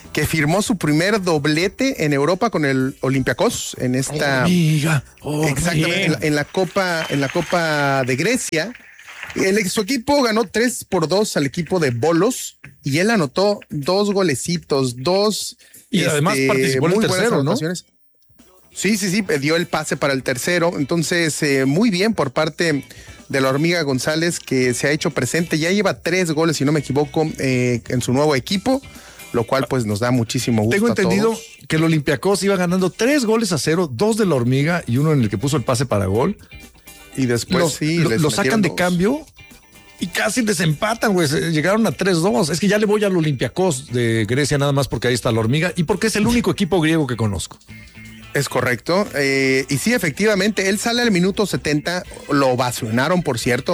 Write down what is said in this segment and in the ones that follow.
que firmó su primer doblete en Europa con el Olympiacos en esta exactamente en la Copa de Grecia. Su equipo ganó 3-2 al equipo de Bolos y él anotó 2 golecitos, y además participó en el tercero, ¿no? Sí, dio el pase para el tercero. Entonces, muy bien por parte de la Hormiga González, que se ha hecho presente. Ya lleva 3 goles, si no me equivoco, en su nuevo equipo, lo cual pues nos da muchísimo gusto. Tengo entendido que el Olympiacos iba ganando 3-0, 2 de la Hormiga y uno en el que puso el pase para gol. Y después lo sacan de cambio y casi desempatan, güey. Llegaron a 3-2. Es que ya le voy al Olympiacos de Grecia nada más porque ahí está la Hormiga y porque es el único equipo griego que conozco. Es correcto. Y sí, efectivamente, él sale al minuto 70. Lo ovacionaron, por cierto,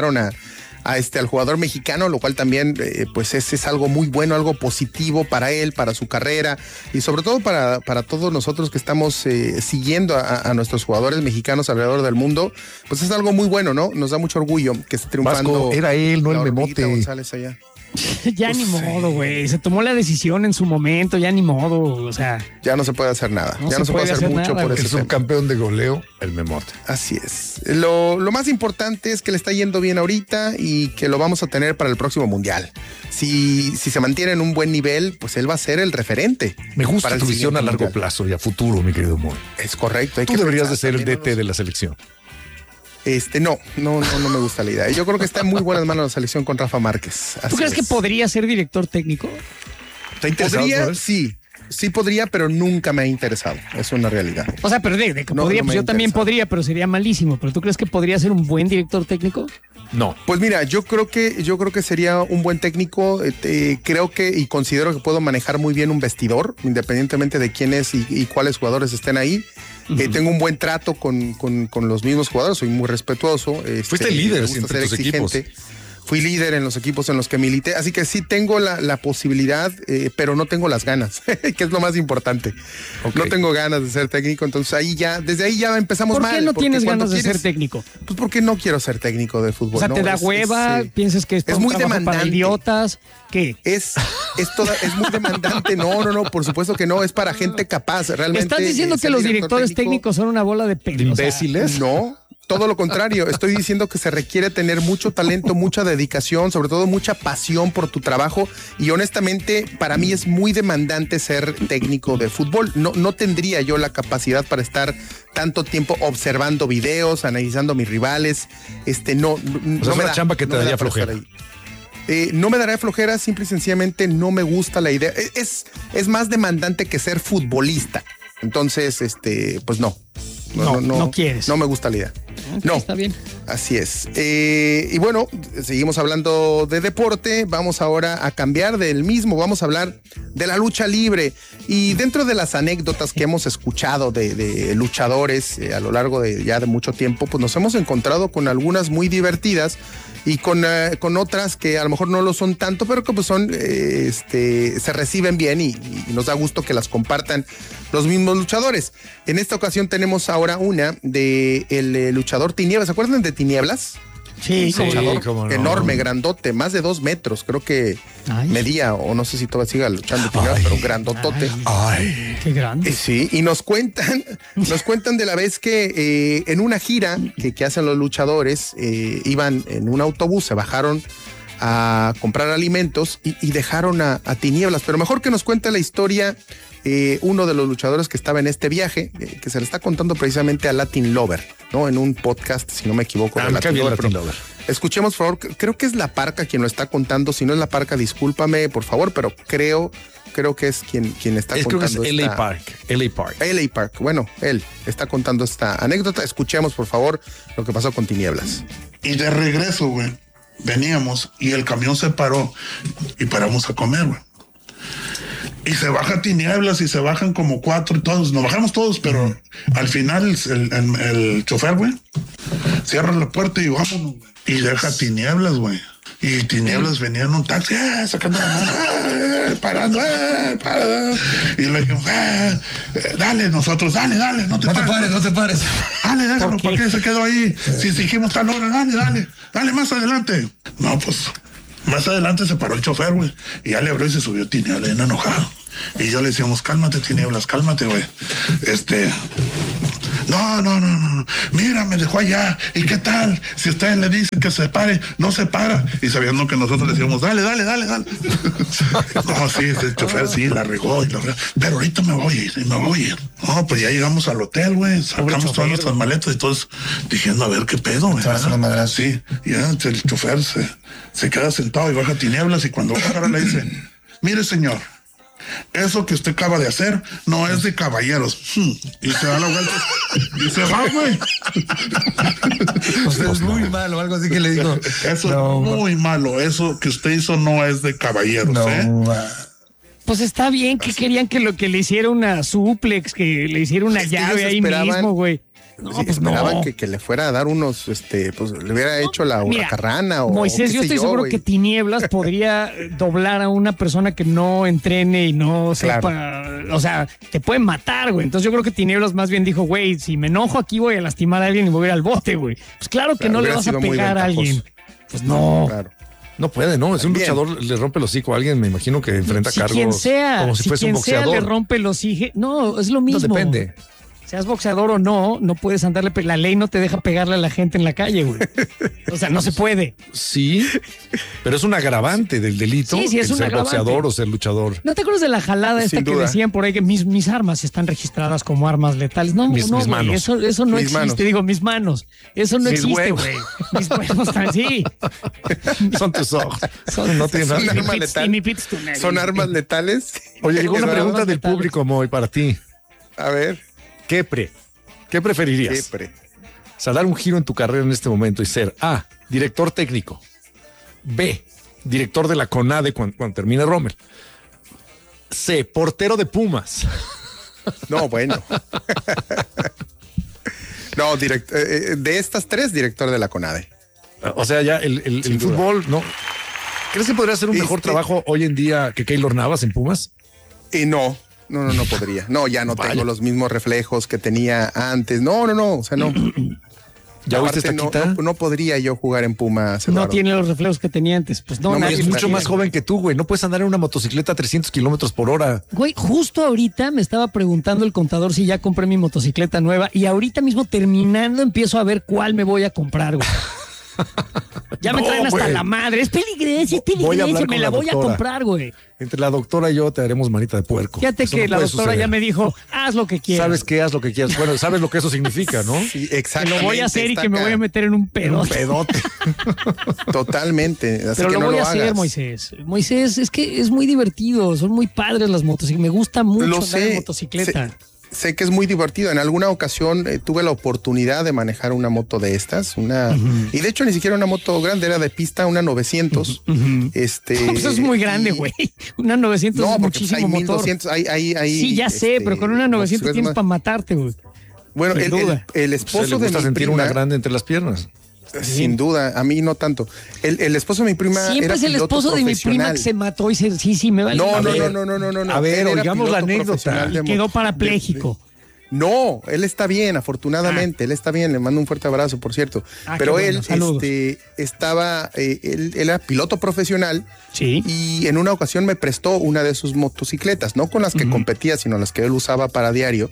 al jugador mexicano, lo cual también pues es algo muy bueno, algo positivo para él, para su carrera y sobre todo para todos nosotros que estamos siguiendo a nuestros jugadores mexicanos alrededor del mundo. Pues es algo muy bueno, ¿no? Nos da mucho orgullo que esté triunfando. Vasco, era él, no el Memote. González allá. Ya ni modo, güey. Se tomó la decisión en su momento, ya ni modo, o sea. Ya no se puede hacer nada. Ya no se puede hacer mucho por eso. El subcampeón de goleo, el Memote. Así es. Lo más importante es que le está yendo bien ahorita y que lo vamos a tener para el próximo mundial. Si se mantiene en un buen nivel, pues él va a ser el referente. Me gusta tu visión a largo plazo y a futuro, mi querido Moy. Es correcto. Tú deberías de ser el DT de la selección. No me gusta la idea. Yo creo que está en muy buenas manos la selección con Rafa Márquez. ¿Tú crees que podría ser director técnico? ¿Está interesado? Podría, sí podría, pero nunca me ha interesado. Es una realidad. O sea, pero de que podría, pues yo también podría, pero sería malísimo. ¿Pero tú crees que podría ser un buen director técnico? No. Pues mira, yo creo que sería un buen técnico. Creo que y considero que puedo manejar muy bien un vestidor, independientemente de quién es y cuáles jugadores estén ahí. Tengo un buen trato con los mismos jugadores, soy muy respetuoso. Fuiste líder siempre en tus equipos. Fui líder en los equipos en los que milité, así que sí tengo la posibilidad, pero no tengo las ganas, que es lo más importante. Okay. No tengo ganas de ser técnico, entonces desde ahí ya empezamos mal. ¿Por qué no tienes ganas de ser técnico? Pues porque no quiero ser técnico de fútbol. O sea, ¿te da hueva? ¿Piensas que es muy demandante para idiotas? ¿Qué? Es muy demandante. No, por supuesto que no, es para gente capaz. Realmente. ¿Estás diciendo que los directores técnicos son una bola de imbéciles? No. Todo lo contrario, estoy diciendo que se requiere tener mucho talento, mucha dedicación, sobre todo mucha pasión por tu trabajo y honestamente para mí es muy demandante ser técnico de fútbol. No tendría yo la capacidad para estar tanto tiempo observando videos, analizando a mis rivales. No me da una chamba que te daría flojera. No me daría flojera, simple y sencillamente no me gusta la idea. Es más demandante que ser futbolista. Entonces, pues no quieres. No me gusta la idea. Okay, no. Está bien. Así es. Y bueno, seguimos hablando de deporte. Vamos ahora a cambiar del mismo. Vamos a hablar de la lucha libre. Y dentro de las anécdotas que hemos escuchado de luchadores a lo largo de mucho tiempo, pues nos hemos encontrado con algunas muy divertidas y con otras que a lo mejor no lo son tanto, pero que pues se reciben bien y nos da gusto que las compartan los mismos luchadores. En esta ocasión tenemos ahora una de el luchador Tinieblas. ¿Se acuerdan de Tinieblas? Sí, cómo no. Enorme, grandote, más de 2 metros, creo que medía, o no sé si todavía siga luchando Tinieblas, pero grandotote. Ay, qué grande. Sí, y nos cuentan de la vez que en una gira que hacen los luchadores, iban en un autobús, se bajaron a comprar alimentos y dejaron a Tinieblas, pero mejor que nos cuente la historia uno de los luchadores que estaba en este viaje, que se le está contando precisamente a Latin Lover, ¿no? En un podcast, si no me equivoco. De Latin Lover. Escuchemos, por favor, creo que es La Parca quien lo está contando. Si no es La Parca, discúlpame, por favor, pero creo que es quien está contando. Creo que es LA Park. Bueno, él está contando esta anécdota. Escuchemos, por favor, lo que pasó con Tinieblas. Y de regreso, güey, veníamos y el camión se paró y paramos a comer, güey. Y se baja Tinieblas y se bajan como 4 y todos, nos bajamos todos, pero al final el chofer, güey, cierra la puerta y vámonos, güey. Y deja Tinieblas, güey. Y Tinieblas venía en un taxi, sacando la mano, parando, y le dijimos, dale, nosotros, dale, no te pares. Dale, ¿por qué se quedó ahí? Si dijimos tal hora, dale, más adelante. No, pues, más adelante se paró el chofer, güey, y ya le abrió y se subió Tinieblas, bien enojado. Y yo le decíamos, cálmate, Tinieblas, cálmate, güey. No. Mira, me dejó allá. ¿Y qué tal? Si ustedes le dicen que se pare, no se para. Y sabiendo que nosotros le decíamos, dale. No, sí, el chofer sí, la regó. Pero ahorita me voy a ir. No, pues ya llegamos al hotel, güey. Sacamos todas nuestras maletas y todos diciendo, a ver qué pedo, güey. Sí, ya el chofer se queda sentado y baja Tinieblas. Y cuando baja le dice, mire, señor, eso que usted acaba de hacer no es de caballeros. Y se da la vuelta y se va, güey. O sea, es muy malo, algo así que le digo. Eso es muy malo. Eso que usted hizo no es de caballeros, Pues está bien que querían que le hiciera una suplex, que le hiciera una llave ahí mismo, güey. No, sí, pues esperaban que le fuera a dar unos, pues le hubiera hecho la huracarrana o Moisés, yo estoy seguro que Tinieblas podría doblar a una persona que no entrene y no sepa, o sea, te pueden matar, güey. Entonces yo creo que Tinieblas más bien dijo, güey, si me enojo aquí voy a lastimar a alguien y voy a ir al bote, güey. Pues claro que no le vas a pegar a alguien. Pues no. Claro. No puede, ¿no? Es un luchador, le rompe el hocico a alguien, me imagino que enfrenta cargos como si fuese un boxeador. Le rompe el hocico, no, es lo mismo. No depende. Seas boxeador o no puedes andarle. La ley no te deja pegarle a la gente en la calle, güey. O sea, no se puede. Sí, pero es un agravante del delito. Sí, es un ser agravante. Boxeador o ser luchador. ¿No te acuerdas de la jalada esta que decían por ahí que mis armas están registradas como armas letales? No, mis manos. Eso no existe. Manos. Digo, mis manos. Eso no existe, güey. Mis huevos están, sí. Son tus ojos. No tienen ¿Son nada. armas letales? ¿Son armas letales? Oye, llegó una pregunta del letales. público, Moy, para ti. A ver. ¿Qué preferirías? Siempre. O sea, dar un giro en tu carrera en este momento y ser A, director técnico, B, director de la CONADE cuando termine Rommel, C, portero de Pumas. No, bueno. No, de estas tres, director de la CONADE. O sea, ya el fútbol, ¿no? ¿Crees que podría hacer un mejor trabajo hoy en día que Keylor Navas en Pumas? No podría. No, ya no tengo los mismos reflejos que tenía antes. No, o sea, no. ¿Ya viste esta quita? No podría yo jugar en Pumas, Eduardo. No tiene los reflejos que tenía antes. Pues no, es mucho más joven que tú, güey. No puedes andar en una motocicleta a 300 kilómetros por hora. Güey, justo ahorita me estaba preguntando el contador si ya compré mi motocicleta nueva y ahorita mismo terminando empiezo a ver cuál me voy a comprar, güey. Ya me traen hasta la madre. Es peligrosa, me la voy a comprar, güey. Entre la doctora y yo te haremos manita de puerco. Fíjate que la doctora ya me dijo, haz lo que quieras. ¿Sabes qué? Haz lo que quieras. Bueno, sabes lo que eso significa, ¿no? Sí, exactamente. Que lo voy a hacer y que me voy a meter en un pedote. Un pedote. Totalmente. Pero lo voy a hacer, Moisés. Moisés, es que es muy divertido. Son muy padres las motocicletas. Me gusta mucho andar en motocicleta. Sé que es muy divertido. En alguna ocasión tuve la oportunidad de manejar una moto de estas, y de hecho ni siquiera una moto grande, era de pista, una 900. Pues es muy grande, güey. Una 900 es muchísimo hay motor. 1200, sí, ya sé, pero con una 900 tienes para matarte, güey. Bueno, el esposo de mi sentir prima, una grande entre las piernas. Sin duda, a mí no tanto. El esposo de mi prima siempre es el esposo de mi prima que se mató y sí, me vale. No. A ver, oigamos la anécdota. Y quedó parapléjico. No, él está bien, afortunadamente, él está bien, le mando un fuerte abrazo, por cierto. Pero él estaba, él era piloto profesional, sí, y en una ocasión me prestó una de sus motocicletas, no con las que competía, sino las que él usaba para diario,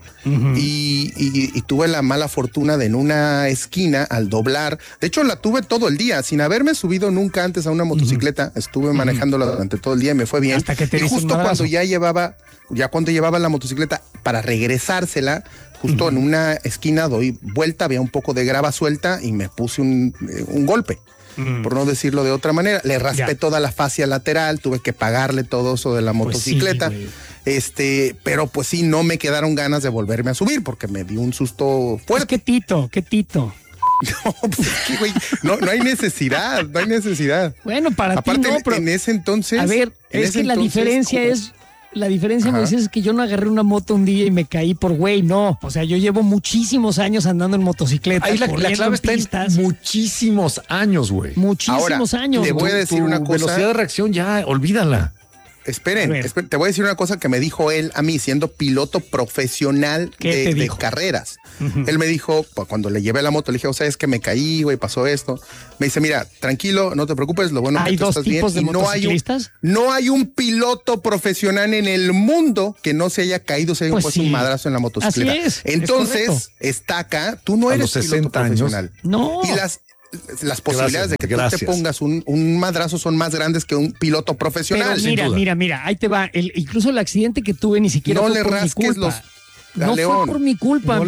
y tuve la mala fortuna de en una esquina, al doblar, de hecho la tuve todo el día, sin haberme subido nunca antes a una motocicleta, estuve manejándola durante todo el día y me fue bien. Hasta que te y justo cuando llevaba la motocicleta para regresársela, justo en una esquina doy vuelta, había un poco de grava suelta y me puse un golpe, por no decirlo de otra manera. Le raspé toda la fascia lateral, tuve que pagarle todo eso de la motocicleta. Pues sí, pero pues sí, no me quedaron ganas de volverme a subir porque me dio un susto fuerte. Pues qué tito. No, pues güey, no hay necesidad. Bueno, para ti no, pero en ese entonces. A ver, es que la diferencia es. La diferencia, Moisés, es que yo no agarré una moto un día y me caí por güey, no. O sea, yo llevo muchísimos años andando en motocicleta. Ahí la clave está en muchísimos años, güey. Muchísimos años. Te voy a decir una cosa. Velocidad de reacción ya, olvídala. esperen, te voy a decir una cosa que me dijo él a mí, siendo piloto profesional de carreras. Él me dijo, cuando le llevé la moto, le dije, o sea, es que me caí, güey, pasó esto. Me dice, mira, tranquilo, no te preocupes, lo bueno que tú estás bien. ¿Hay dos tipos de motociclistas? No hay un piloto profesional en el mundo que no se haya caído, se haya puesto un madrazo en la motocicleta. Así es. Entonces, está acá, tú no eres piloto profesional. No. Y las posibilidades de que tú te pongas un madrazo son más grandes que un piloto profesional. Pero mira, ahí te va. Incluso el accidente que tuve ni siquiera fue por mi culpa. No fue por mi culpa.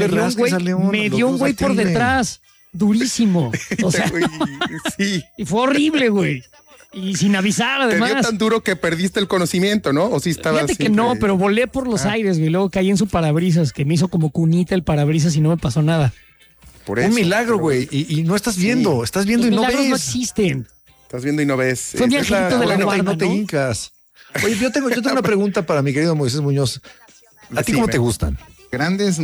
Me dio un güey por detrás. Durísimo. O sea, sí. Y fue horrible, güey. Y sin avisar, además. Te dio tan duro que perdiste el conocimiento, ¿no? O sí estabas. Fíjate que no, pero volé por los aires, güey. Luego caí en su parabrisas, que me hizo como cunita el parabrisas y no me pasó nada. Por eso, un milagro, güey. Y no estás viendo, estás viendo y no ves. Los milagros no existen. Estás viendo y no ves. Fue mi angelito de la guarda, no te hincas. Oye, yo tengo una pregunta para mi querido Moisés Muñoz. ¿A ti cómo te gustan? Grandes.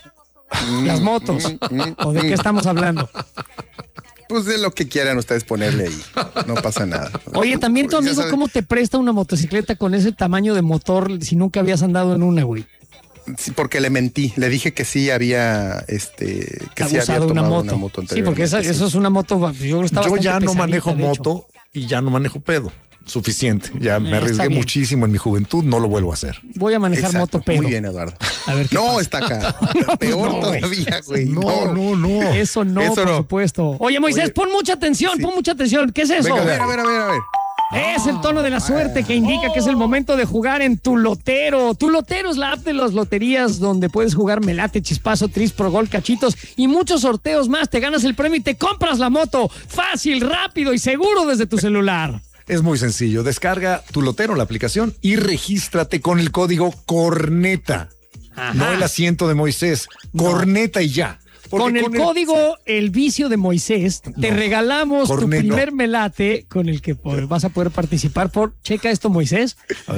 Las motos. ¿O de qué estamos hablando? Pues de lo que quieran ustedes ponerle ahí. No pasa nada. Oye, también tu amigo, ¿cómo te presta una motocicleta con ese tamaño de motor si nunca habías andado en una, güey? Sí, porque le mentí. Le dije que sí había, que sí había tomado una moto sí, porque eso es una moto. Yo ya no manejo moto y ya no manejo pedo. Suficiente. Ya me arriesgué muchísimo en mi juventud. No lo vuelvo a hacer. Voy a manejar moto pedo. Muy bien, Eduardo. A ver, no, está acá. Peor todavía, güey. No. Eso no, por supuesto. Oye, Moisés, pon mucha atención, pon mucha atención. ¿Qué es eso? Venga, a ver. Es el tono de la suerte que indica que es el momento de jugar en Tu Lotero. Tu Lotero es la app de las loterías donde puedes jugar Melate, Chispazo, Tris, Pro Gol, Cachitos y muchos sorteos más. Te ganas el premio y te compras la moto. Fácil, rápido y seguro desde tu celular. Es muy sencillo. Descarga Tu Lotero, la aplicación, y regístrate con el código CORNETA. Ajá. No el asiento de Moisés. Corneta y ya. Con el código El Vicio de Moisés, te regalamos tu primer melate con el que vas a poder participar checa esto, Moisés,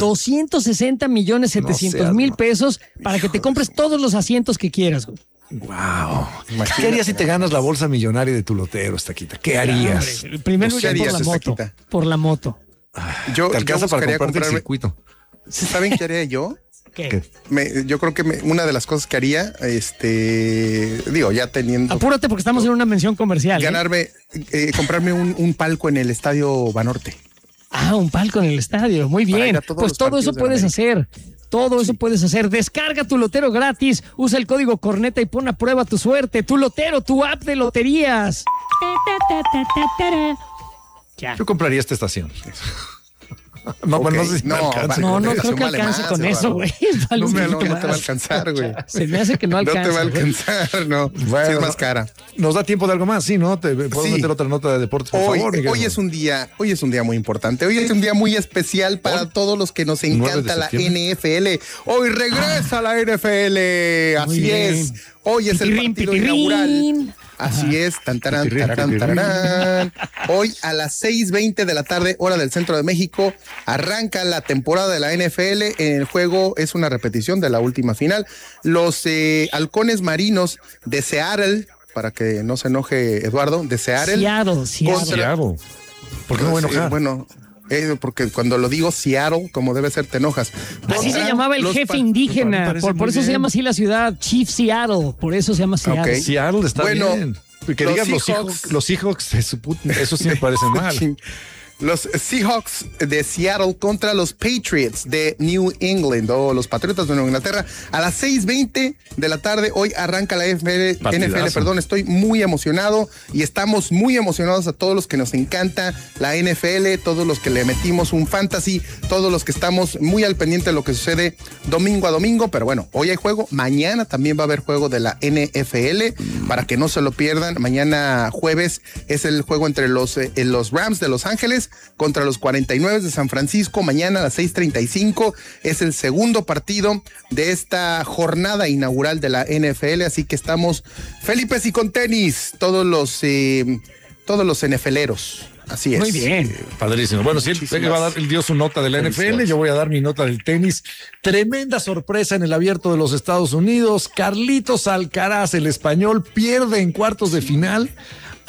260,700,000 pesos para que te compres todos los asientos que quieras, güey. Wow. ¿Qué harías si te ganas la bolsa millonaria de Tu Lotero, Estaquita? ¿Qué harías? El primer lugar por la moto. Te alcanza para comprarte el circuito. ¿Saben qué haría yo? ¿Qué? Yo creo que una de las cosas que haría, ya teniendo... Apúrate porque estamos en una mención comercial. Comprarme un palco en el Estadio Banorte. Un palco en el estadio, muy bien. Pues todo eso puedes hacer. Todo eso puedes hacer. Descarga Tu Lotero gratis, usa el código CORNETA y pon a prueba tu suerte. Tu Lotero, tu app de loterías. Ya. Yo compraría esta estación. No sé si me alcanza. No creo que alcance con eso, güey. No te va a alcanzar, güey. Se me hace que no alcanza. No te va a alcanzar, no. Bueno, sí es más cara. Nos da tiempo de algo más, sí, ¿no? Te puedo meter otra nota de deportes, por favor. Hoy es un día muy importante. Hoy es un día muy especial para todos los que nos encanta la NFL. Hoy regresa la NFL. Así es. Hoy es el partido inaugural. Así es, tantarán. Hoy a las 6:20 de la tarde, hora del centro de México, arranca la temporada de la NFL. El juego es una repetición de la última final. Los halcones marinos de Seattle, para que no se enoje Eduardo, de Seattle. Seattle. ¿Por qué no voy a enojar? Porque cuando lo digo Seattle, como debe ser, te enojas. Así se llamaba el jefe indígena. Por eso se llama así la ciudad, Chief Seattle. Por eso se llama Seattle. Okay. Seattle está bien. Que digas los Seahawks, eso sí me parece mal. Los Seahawks de Seattle contra los Patriots de New England o los Patriotas de Nueva Inglaterra a las 6:20 de la tarde. Hoy arranca la NFL, estoy muy emocionado y estamos muy emocionados a todos los que nos encanta la NFL, todos los que le metimos un fantasy, todos los que estamos muy al pendiente de lo que sucede domingo a domingo, pero bueno, hoy hay juego, mañana también va a haber juego de la NFL para que no se lo pierdan. Mañana jueves es el juego entre los Rams de Los Ángeles contra los 49 de San Francisco. Mañana a las 6:35 es el segundo partido de esta jornada inaugural de la NFL, así que estamos felices y con tenis, todos los NFLeros. Así es. Muy bien. Padrísimo. Bueno, si él dio su nota de la NFL, yo voy a dar mi nota del tenis. Tremenda sorpresa en el Abierto de los Estados Unidos. Carlitos Alcaraz, el español, pierde en cuartos de final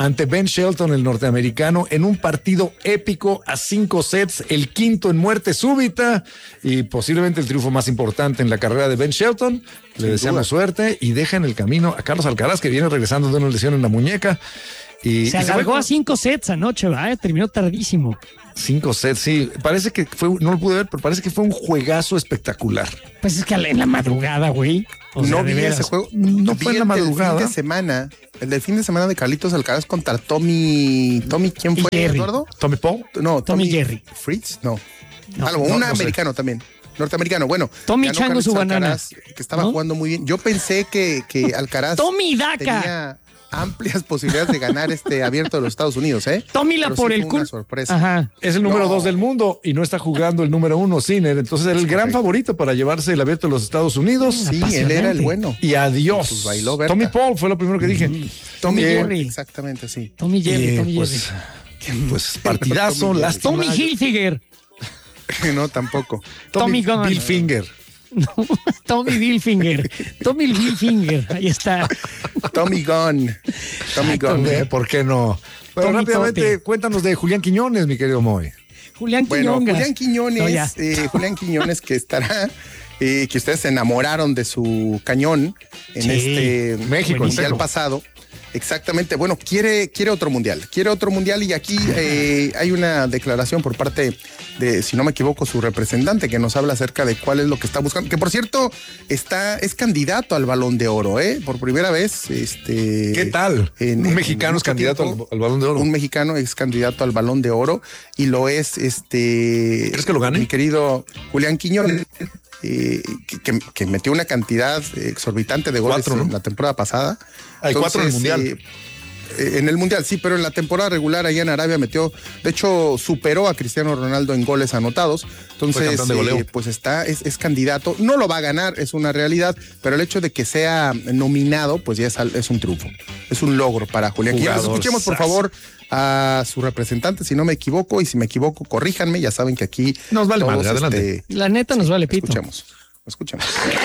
ante Ben Shelton, el norteamericano, en un partido épico a 5 sets, el quinto en muerte súbita y posiblemente el triunfo más importante en la carrera de Ben Shelton. Le deseamos suerte y deja en el camino a Carlos Alcaraz, que viene regresando de una lesión en la muñeca. Se alargó a 5 sets anoche, ¿verdad? Terminó tardísimo. 5 sets, sí. Parece que fue, no lo pude ver, pero parece que fue un juegazo espectacular. Pues es que en la madrugada, güey. O sea, no vi ese juego. No fue en la madrugada. El del fin de semana de Carlitos Alcaraz contra Tommy, ¿quién fue, Jerry. Eduardo? ¿Tommy Paul? No, Tommy Jerry. ¿Fritz? No. No, Un americano también. Norteamericano, bueno. Tommy ganó Chango Carlitos su banana. Alcaraz, que estaba ¿no? jugando muy bien. Yo pensé que Alcaraz Tommy Daca. tenía amplias posibilidades de ganar este abierto de los Estados Unidos, ¿eh? Tómila Pero por sí el fue culo. una sorpresa. Ajá. Es el número 2 del mundo y no está jugando el número 1, Sinner. Entonces era el gran correcto. favorito para llevarse el abierto de los Estados Unidos. Sí, él Apasionante. era el bueno. Y adiós. Pues bailó Berta. Tommy Paul fue lo primero que dije. Tommy Jerry. Exactamente, sí. Tommy Jerry, Tommy pues, Jerry. pues partidazo, Tommy lástima. Tommy Hilfiger. No, tampoco. Tommy Gunn. Bill Finger. No, Tommy Hilfiger. Tommy Hilfiger. Ahí está. Tommy Gunn. Tommy Gunn. ¿Por qué no? Pero Tommy rápidamente, Tote. cuéntanos de Julián Quiñones, mi querido Moy. Julián Bueno, Quiñongas. Julián Quiñones, No, ya. Julián Quiñones que estará, que ustedes se enamoraron de su cañón en Sí, este México, mundial seco. pasado. Exactamente, bueno, quiere otro mundial y aquí hay una declaración por parte de, si no me equivoco, su representante que nos habla acerca de cuál es lo que está buscando, que por cierto es candidato al Balón de Oro, por primera vez. ¿Qué tal? Un mexicano es candidato al Balón de Oro. Un mexicano es candidato al Balón de Oro y lo es ¿Crees que lo gane? mi querido Julián Quiñones. Que metió una cantidad exorbitante de goles 4, ¿no? en la temporada pasada. Hay 4 en el Mundial. En el Mundial, sí, pero en la temporada regular allá en Arabia metió, de hecho, superó a Cristiano Ronaldo en goles anotados. Entonces, campeón de goleo. pues es candidato. No lo va a ganar, es una realidad, pero el hecho de que sea nominado, pues ya es un triunfo. Es un logro para Julián Quiñones. Jugador, Escuchemos, por favor, a su representante, si no me equivoco, y si me equivoco, corríjanme. Ya saben que aquí Nos vale todos, madre, adelante. La neta nos vale pito. Escuchemos.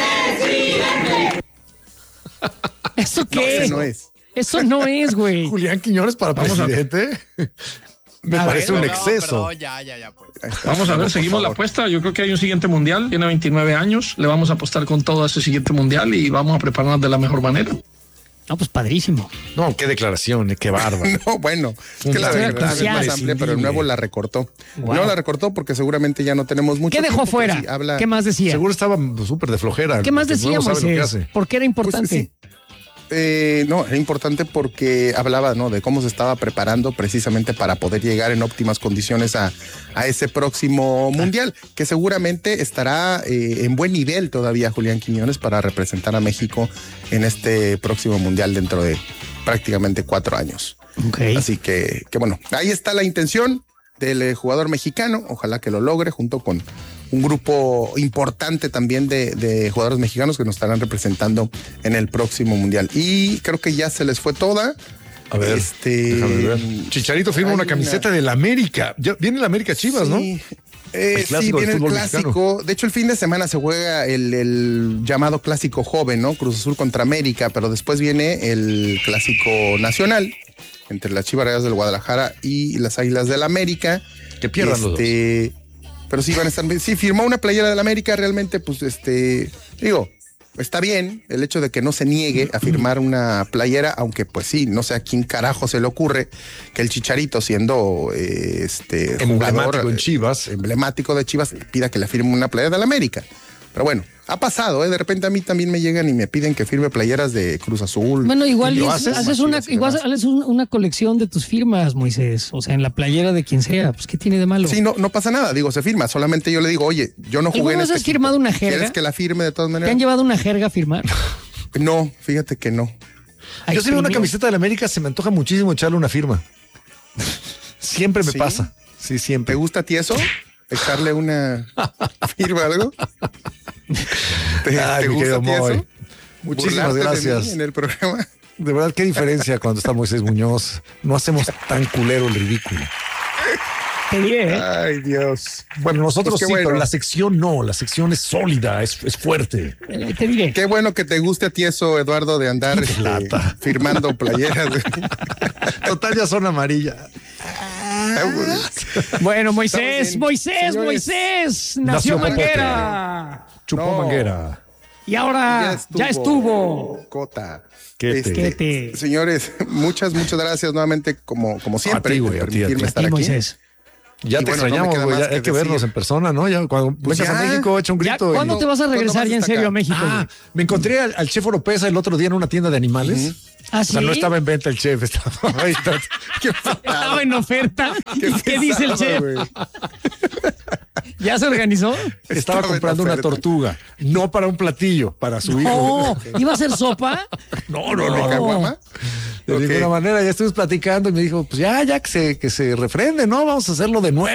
¿Eso No, qué ese es? no es. Eso no es, güey. Julián Quiñones para presidente. Me parece un exceso. Perdón, ya, pues. Vamos a ver, Por seguimos la favor. apuesta. Yo creo que hay un siguiente mundial. Tiene 29 años. Le vamos a apostar con todo a ese siguiente mundial y vamos a prepararnos de la mejor manera. No, pues padrísimo. No, qué declaración, qué bárbaro. No, bueno, es que la Estoy verdad es más entusiasta. amplia, pero el nuevo la recortó. Wow. No la recortó porque seguramente ya no tenemos mucho ¿Qué dejó tiempo, pero fuera? sí habla- ¿Qué más decía? Seguro estaba súper de flojera. ¿Qué más porque decía, no sabe lo que Moisés? hace. ¿Por qué era Pues, importante? sí. No, era importante porque hablaba, ¿no?, de cómo se estaba preparando precisamente para poder llegar en óptimas condiciones a ese próximo mundial, que seguramente estará en buen nivel todavía Julián Quiñones para representar a México en este próximo mundial dentro de prácticamente 4 años. Ok. Así que bueno, ahí está la intención del jugador mexicano. Ojalá que lo logre junto con un grupo importante también de jugadores mexicanos que nos estarán representando en el próximo mundial. Y creo que ya se les fue toda. A ver, déjame ver. Chicharito firma hay una camiseta del América. Ya viene el América Chivas, ¿no? Sí. El Sí, clásico viene del el fútbol clásico. mexicano. De hecho, el fin de semana se juega el llamado clásico joven, ¿no? Cruz Azul contra América, pero después viene el clásico nacional entre las Chivas Rayadas del Guadalajara y las Águilas del América. Que pierdan los dos. Pero sí van a estar. Sí, firmó una playera del América, realmente, pues, digo, está bien el hecho de que no se niegue a firmar una playera, aunque pues sí, no sé a quién carajo se le ocurre que el Chicharito, siendo Emblemático jugador, en Chivas. emblemático de Chivas, pida que le firme una playera del América. Pero bueno, ha pasado, de repente a mí también me llegan y me piden que firme playeras de Cruz Azul. Bueno, igual ¿Y lo haces haces? una, Chivas y igual demás. haces una colección de tus firmas, Moisés. O sea, en la playera de quien sea. Pues, ¿qué tiene de malo? Sí, no pasa nada, digo, se firma. Solamente yo le digo, oye, yo no jugué ¿Alguna en vez este has firmado equipo. una jerga? ¿Quieres que la firme de todas ¿Te maneras? han llevado una jerga a firmar? No, fíjate que no. Yo si veo una Exprimió. camiseta del América, se me antoja muchísimo echarle una firma. Siempre me ¿Sí? pasa. Sí, ¿Te siempre. gusta a ti eso? ¿Echarle una firma algo? ¿Te Ay, mi gusta querido a ti Moy. eso? Muchísimas ¿Burlarte de mí gracias. en el programa? De verdad, qué diferencia cuando está Moisés Muñoz. No hacemos tan culero el ridículo. Te diré, ¿eh? Ay, Dios. Bueno, nosotros Pues qué sí, bueno. pero la sección no. La sección es sólida, es fuerte. Te diré. Qué bueno que te guste a ti eso, Eduardo, de andar lata. firmando playeras. Total, ya son amarillas. Bueno, Moisés, Estamos bien. Señores, nació nació Manguera. Chupó No. Manguera. Y ahora ya estuvo. Cota. ¿Qué te- Señores, muchas gracias nuevamente, como siempre, A ti, güey, por a ti, a ti. permitirme A estar ti, aquí. Moisés. Ya Y te bueno, no me extrañamos, queda güey. más Ya hay que decir. vernos en persona, ¿no? Ya cuando Pues vengas a ya. México, echa un Ya, grito. ¿cuándo te vas a ¿Cuándo regresar vas ya en hasta serio acá? a México? Ah, me encontré al chef Oropesa el otro día en una tienda de animales. ¿Ah, O sea, sí? no estaba en venta el chef, estaba ahí. Qué Estaba en oferta. ¿Qué dice el pesado, chef? güey. ¿Ya se organizó? Estaba Estaba en comprando una oferta. tortuga, no para un platillo, para su hijo. Oh, ¿iba a ser sopa? No, ¿De caguama? De Ok. ninguna manera, ya estuvimos platicando y me dijo, pues ya que se refrende, ¿no? Vamos a hacerlo de nuevo.